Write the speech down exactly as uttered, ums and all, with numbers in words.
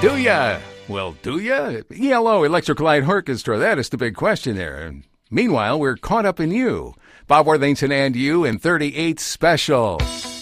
Do ya? Well, do ya? E L O, Electric Light Orchestra, that is the big question there. Meanwhile, we're caught up in you. Bob Worthington and you in thirty-eight Special.